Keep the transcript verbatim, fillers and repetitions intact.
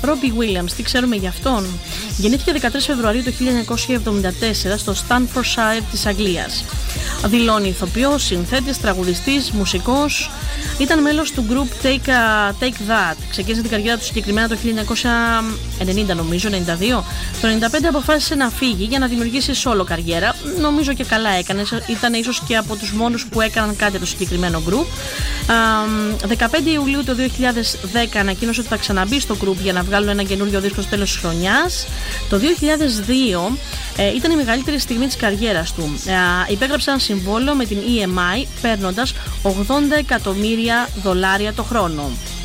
Robbie Williams, τι ξέρουμε για αυτόν? Γεννήθηκε δεκατρείς Φεβρουαρίου του χίλια εννιακόσια εβδομήντα τέσσερα στο Staffordshire της Αγγλίας. Δηλώνει ηθοποιός, συνθέτης, τραγουδιστής, μουσικός. Ήταν μέλος του group Take, uh, Take That. Ξεκίνησε την καριέρα του συγκεκριμένα το χίλια εννιακόσια ενενήντα, νομίζω, ενενήντα δύο. Το ενενήντα πέντε αποφάσισε να φύγει για να δημιουργήσει solo καριέρα. Νομίζω και καλά έκανε. Ήταν ίσως και από τους μόνους που έκαναν κάτι το συγκεκριμένο group. Uh, δεκαπέντε Ιουλίου του δύο χιλιάδες δέκα ανακοίνωσε ότι θα ξαναμπεί στο group για να βγάλουν ένα καινούριο δίσκο στο τέλος της χρονιάς. Το δύο χιλιάδες δύο ε, ήταν η μεγαλύτερη στιγμή της καριέρας του. Ε, υπέγραψε ένα συμβόλαιο με την ι εμ άι παίρνοντας ογδόντα εκατομμύρια δολάρια το χρόνο.